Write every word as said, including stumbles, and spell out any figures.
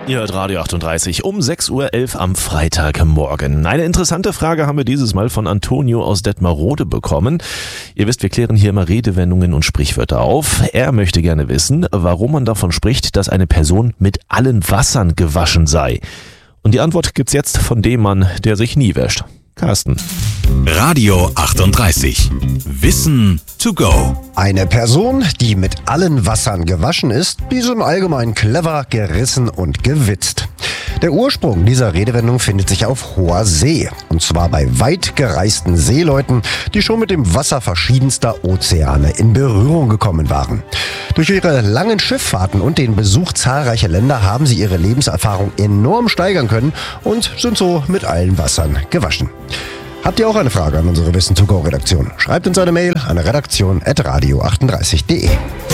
Ihr hört Radio achtunddreißig um sechs Uhr elf am Freitagmorgen. Eine interessante Frage haben wir dieses Mal von Antonio aus Detmarode bekommen. Ihr wisst, wir klären hier immer Redewendungen und Sprichwörter auf. Er möchte gerne wissen, warum man davon spricht, dass eine Person mit allen Wassern gewaschen sei. Und die Antwort gibt's jetzt von dem Mann, der sich nie wäscht. Carsten. Radio achtunddreißig. Wissen to go. Eine Person, die mit allen Wassern gewaschen ist, die ist im Allgemeinen clever, gerissen und gewitzt. Der Ursprung dieser Redewendung findet sich auf hoher See. Und zwar bei weit gereisten Seeleuten, die schon mit dem Wasser verschiedenster Ozeane in Berührung gekommen waren. Durch ihre langen Schifffahrten und den Besuch zahlreicher Länder haben sie ihre Lebenserfahrung enorm steigern können und sind so mit allen Wassern gewaschen. Habt ihr auch eine Frage an unsere Wissen to go Redaktion? Schreibt uns eine Mail an redaktion at radio achtunddreißig punkt de.